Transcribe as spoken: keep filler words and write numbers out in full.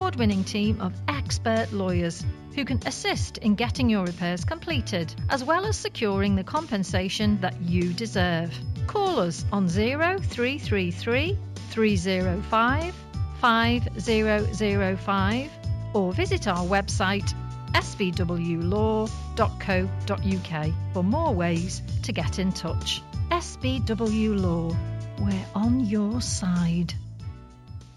award-winning team of expert lawyers who can assist in getting your repairs completed, as well as securing the compensation that you deserve. Call us on zero three three three, three zero five, five zero zero five or visit our website s b w law dot co dot u k for more ways to get in touch. S B W Law, we're on your side.